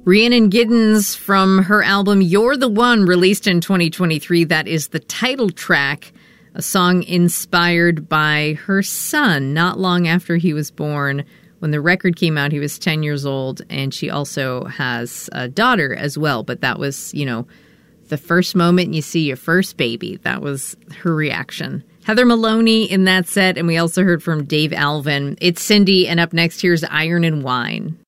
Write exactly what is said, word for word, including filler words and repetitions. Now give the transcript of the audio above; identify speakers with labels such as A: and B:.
A: Rhiannon Giddens from her album You're the One, released in twenty twenty-three. That is the title track, a song inspired by her son not long after he was born. When the record came out, he was ten years old, and she also has a daughter as well. But that was, you know, the first moment you see your first baby. That was her reaction. Heather Maloney in that set, and we also heard from Dave Alvin. It's Cindy, and up next, here's Iron and Wine.